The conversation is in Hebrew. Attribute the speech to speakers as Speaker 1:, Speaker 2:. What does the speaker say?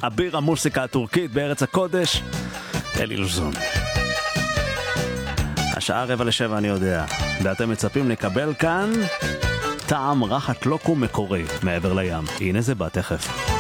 Speaker 1: אביר המוסיקה הטורקית בארץ הקודש, אלי לוזון. השעה 6:45 אני יודע, ואתם מצפים לקבל כאן טעם רחת לוקום מקורי מעבר לים. הנה זה בא תכף.